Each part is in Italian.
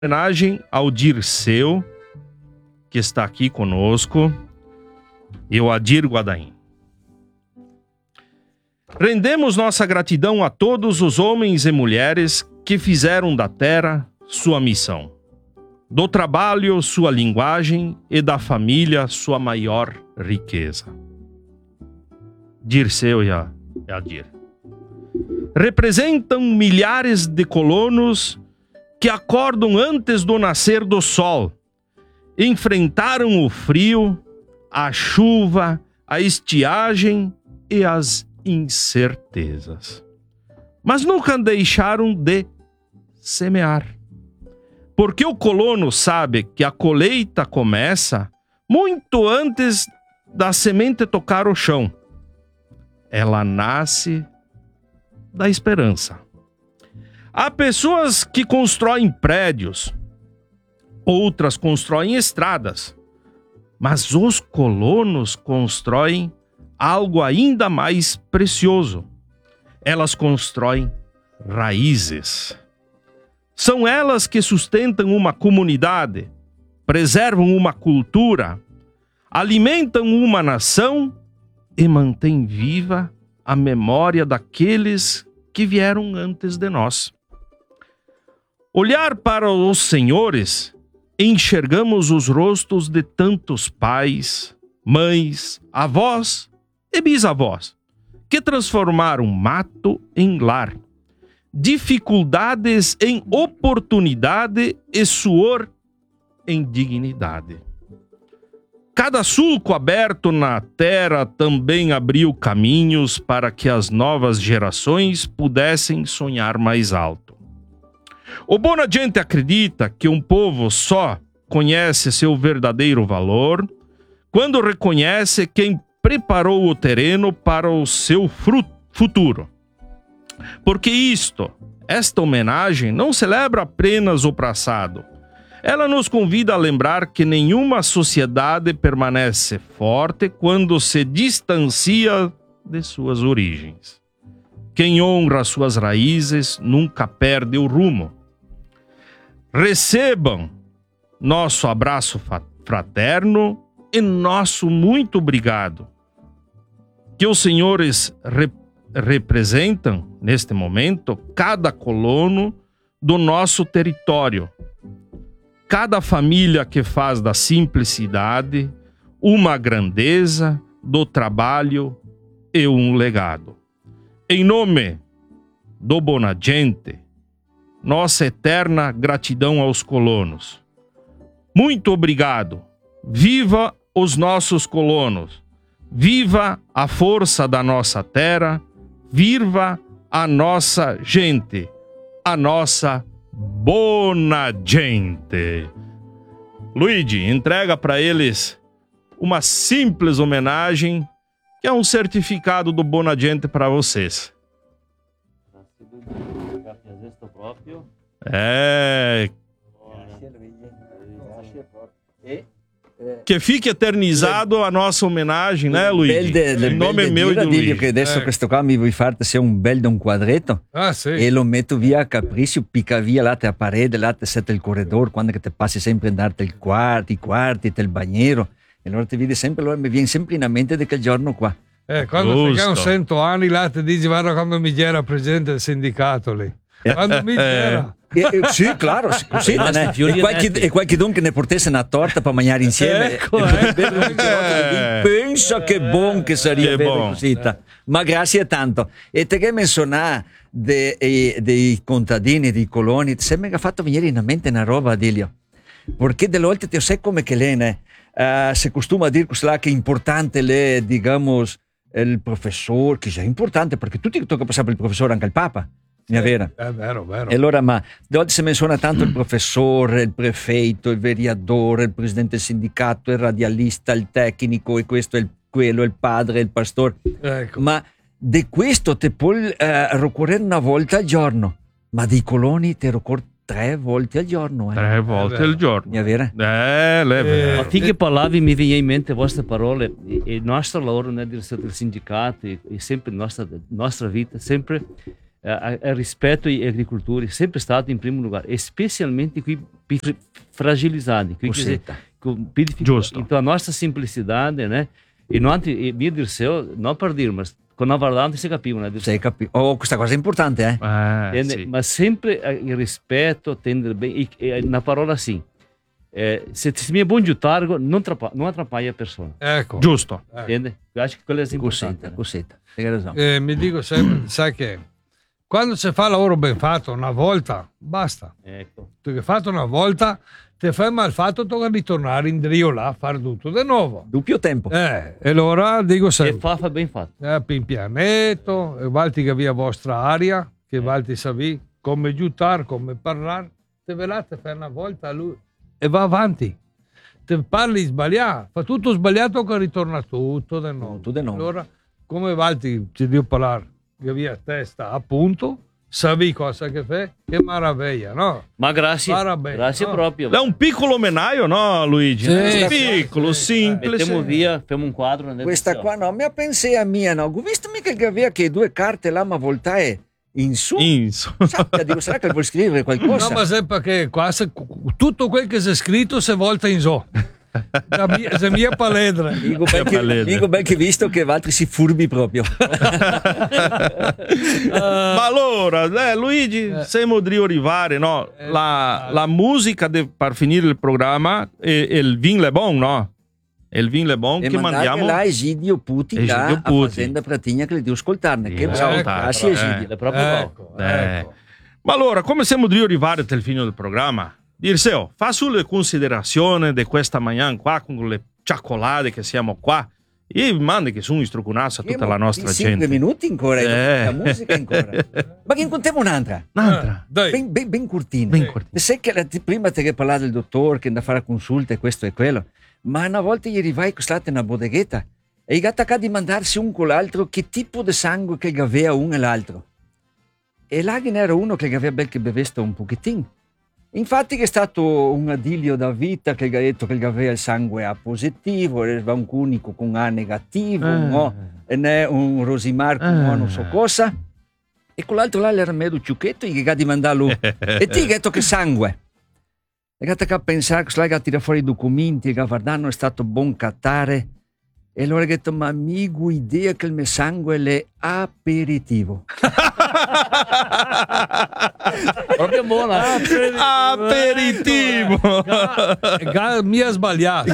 Homenagem ao Dirceu, que está aqui conosco, e o Adir Guadaim. Rendemos nossa gratidão a todos os homens e mulheres que fizeram da terra sua missão, do trabalho sua linguagem e da família sua maior riqueza. Dirceu e Adir representam milhares de colonos que acordam antes do nascer do sol, enfrentaram o frio, a chuva, a estiagem e as incertezas. Mas nunca deixaram de semear. Porque o colono sabe que a colheita começa muito antes da semente tocar o chão. Ela nasce da esperança. Há pessoas que constroem prédios, outras constroem estradas, mas os colonos constroem algo ainda mais precioso. Elas constroem raízes. São elas que sustentam uma comunidade, preservam uma cultura, alimentam uma nação e mantêm viva a memória daqueles que vieram antes de nós. Olhar para os senhores, enxergamos os rostos de tantos pais, mães, avós e bisavós, que transformaram mato em lar, dificuldades em oportunidade e suor em dignidade. Cada sulco aberto na terra também abriu caminhos para que as novas gerações pudessem sonhar mais alto. O Bona Gente acredita que um povo só conhece seu verdadeiro valor quando reconhece quem preparou o terreno para o seu futuro. Porque esta homenagem não celebra apenas o passado. Ela nos convida a lembrar que nenhuma sociedade permanece forte quando se distancia de suas origens. Quem honra suas raízes nunca perde o rumo. Recebam nosso abraço fraterno e nosso muito obrigado. Que os senhores representam, neste momento, cada colono do nosso território. Cada família que faz da simplicidade uma grandeza, do trabalho e um legado. Em nome do Bona Gente, nossa eterna gratidão aos colonos. Muito obrigado. Viva os nossos colonos. Viva a força da nossa terra. Viva a nossa gente. A nossa Bona Gente. Luigi, entrega para eles uma simples homenagem, que é um certificado do Bona Gente para vocês. Que fique eternizado a nossa homenagem, né, Luigi? Il nome meu e do Luigi. Che adesso questo qua mi vuoi far se un bel da un quadretto e lo metto via a capriccio, picca via latte a parede, latte sette il corridore, quando che te passi sempre a andare i quarti, il bagnero, e allora ti vedi sempre, allora mi viene sempre in mente di quel giorno qua. Quando abbiamo 100 anni, là ti dici, guarda quando mi era presidente del sindacato lì. Quando mi era. Sì, claro, sì, e qualcuno che ne portasse una torta per mangiare insieme. Pensa che buon che sarebbe così. Ma grazie tanto. E te che menzionare dei contadini, dei coloni, ti sembra che ha fatto venire in mente una roba, Adilio. Perché delle volte ti sai come che lei se costuma dire che è importante le, digamos, il professore, che è importante perché tutti tocca passare per il professore, anche il Papa. È vero. E allora, ma di oggi si menziona tanto il professore, il prefetto, il veriatore, il presidente del sindacato, il radialista, il tecnico, e questo è quello, il padre, il pastore. Ecco. Ma di questo ti puoi ricorrere una volta al giorno, ma dei coloni ti ricordi 3 volte al giorno. 3 volte al giorno. È vero? Ma finché parlavi mi veniva in mente queste parole. Il nostro lavoro nel sindacato e sempre nella nostra vita, sempre rispetto agli agricoltori, sempre stato in primo lugar, e specialmente qui fragilizzati, qui com più difficoltà. Então a nossa simplicidade, né? E não e mio Dirceu, não per dire, ma con la verdade si capiva, né? Oh, questa cosa è importante, sì. Ma sempre il rispetto, tendere bene, e una parola sì. Se mi è buon giutargo, non atrapalha a persona. Ecco. Giusto. Entende? Io acho che quello è importante. Cosetta. Hai ragione. Mi dico sempre, sai che quando si fa lavoro ben fatto una volta, basta. Ecco. Tu che fatto una volta, ti fai mal fatto, tocca ritornare in drio là, fare tutto di nuovo. Doppio tempo. E allora dico sempre. E fa ben fatto. Pin pianetto, valti che via vostra aria, che valti savi come giutare, come parlare. Te velate fai una volta a lui e va avanti. Te parli sbagliato, fa tutto sbagliato che ritorna tutto di nuovo. Allora, come valti ci devo parlare che via testa appunto, savi cosa che fai, che maraviglia, no? Ma grazie, grazie no? proprio. È un piccolo menaio, no Luigi? Sì, piccolo, semplice. Mettiamo via, facciamo un quadro. Questa qua no, mi pensai a mia, no? Visto mica che aveva che 2 carte là, ma voltae in su. Sappia, dico, sarà che vuol scrivere qualcosa? No, ma sempre che qua tutto quel che c'è scritto si volta in so. La mia paledra. Dico ben che visto che altri si furbi proprio. Ma allora, Luigi, siamo di arrivare, no? La musica per finire il programma e il Vin Le Bon, no? Il Vin Le Bon che mandiamo là Egidio Puti da a Fazenda Pratigna che le devo ascoltarne. Che grazie Egidio. È proprio ecco. Ma allora, come siamo di arrivare al fine del programma? Dirceu, fa sulle considerazioni di questa mattina qua con le cioccolate che siamo qua e mandi che sono istrucunassa a tutta la nostra gente. 5 minuti ancora, la musica ancora. Ma che incontriamo un'altra. Ben curtina. Sai che prima te che parlava del dottore che andava a fare consulte questo e quello, ma una volta gli arrivai in una bodeghetta e gli gatta di mandarsi un con l'altro che tipo di sangue che aveva uno e l'altro. E là era uno che aveva bel che bevesta un pochettino. Infatti che è stato un adilio da vita che ha detto che aveva il sangue A positivo, era un unico con A negativo, e ne un Rosimar con non so cosa, e con l'altro là era medio ciucchetto e che ha di mandarlo e ti ha detto che sangue. E ha pensare che ha tirato fuori i documenti e che guardando è stato buon cattare e allora ha detto ma amico idea che il mio sangue è aperitivo. Proprio buona. Aperitivo. Mi ha sbagliato.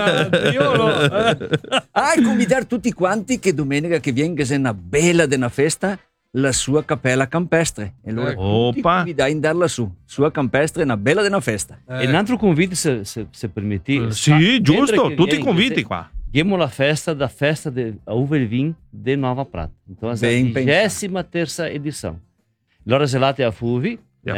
Convidare tutti quanti che domenica che viene che c'è una bella di una festa la sua cappella campestre e allora tutti convidai in dar lassù sua campestre una bella di una festa. E un altro convito se permetti. Sì, giusto, tutti i conviti qua. Abbiamo la festa da festa de uva e vinho de Nova Prata. Então, é a 23ª edição. Allora gelate a Fuvi,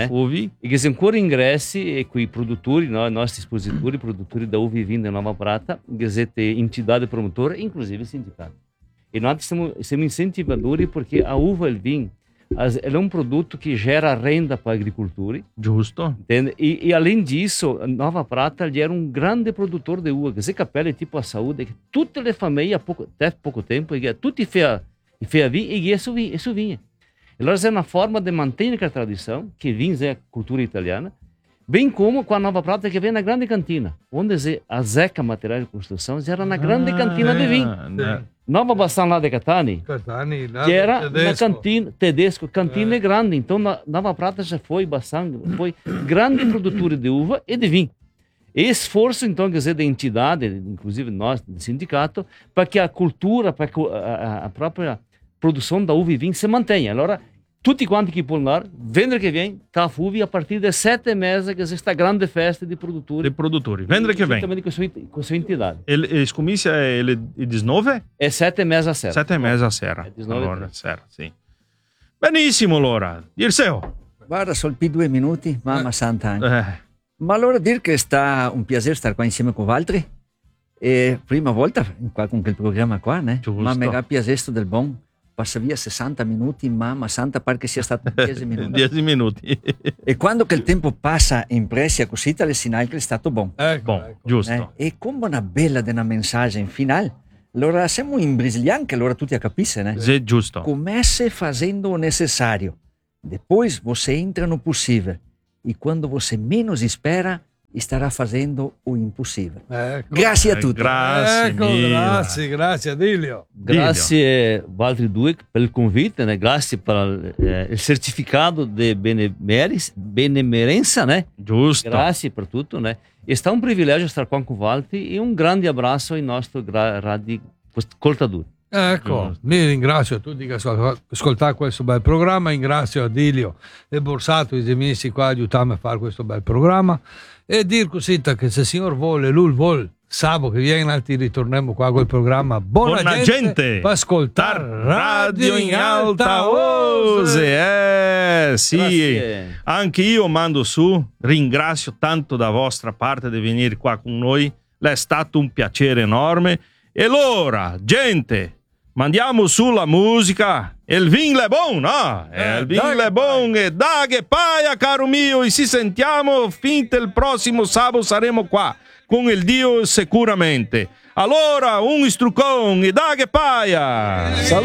e che se ancora ingressi e quei produttori, no, i nostri espositori, produttori da uva e vinho de Nova Prata, che siete entidade promotora, inclusive sindicato. E nós siamo incentivadori perché a uva e il vinho é um produto que gera renda para agricultori. Giusto. Entende? E além disso, Nova Prata era um grande produtor de uva. Quer capela tipo a saúde, que tutte le famiglie até pouco tempo, e tutti fea vinho e isso vinha. Allora é uma forma de manter a tradição, que vinho é a cultura italiana, bem como com a Nova Prata que vem na grande cantina, onde a Zeca Material de Construção era na grande cantina de vinho. Nova Bassano lá de Catani que era na cantina tedesco, cantina grande. Então Nova Prata já foi Bassano, foi grande produtora de uva e de vinho. E esforço então quer dizer da entidade, inclusive nós do sindicato, para que a cultura, para que a própria produção da uva e vinho se mantenha. Allora tutti quanti che può vendere che viene, a Fuvi a partire da 7 mesi che questa grande festa di produttori. Vendere che viene. Con sua entidade. E scommessa è il 19? È 7 mesi a sera. 7 mesi a sera. Allora, sera, sì. Benissimo, allora. Dirceu. Guarda, solpi 2 minuti, mamma santa anche. Ma allora dir che sta un piacere stare qua insieme con altri. E prima volta qua con quel programma qua, né? Giusto. Ma mega piacere del buon. Passa via 60 minuti, mamma santa, pare che sia stato 10 minuti. 10 minuti. E quando che il tempo passa in pressia così, le segnali che è stato buono. Ecco. Giusto. E come una bella di una mensaggia in finale, allora siamo in brasiliano che allora tutti a capisse, né? Sì, giusto. Comece facendo o necessario. Depois você entra no possível. E quando você menos espera, estará fazendo o impossibile. Ecco. Grazie a tutti. Grazie Ecco, mille. grazie Adilio. Grazie Walter Dueck per il convite, né? Grazie per il certificato di benemerenza, né? Giusto. Grazie per tutto, né? È stato un privilegio stare qua con Walter e un grande abbraccio ai nostri radioascoltatori. Ecco, mi ringrazio a tutti che ascoltare questo bel programma, ringrazio Adilio e Borsato, i miei qua aiutarmi a fare questo bel programma e dir così che se il signor vuole, lui vuole, sabato che viene ti ritorniamo qua col programma Buona gente per ascoltare Radio in Alta Voce. Sì, Grazie. anche io mando su, ringrazio tanto da vostra parte di venire qua con noi, è stato un piacere enorme. E allora, gente, mandiamo su la musica. Il vin è buon, no? Il vin è buon e da che paia, caro mio, e ci sentiamo finché il prossimo sabato saremo qua con il Dio sicuramente. Allora, un istrucon e da che paia.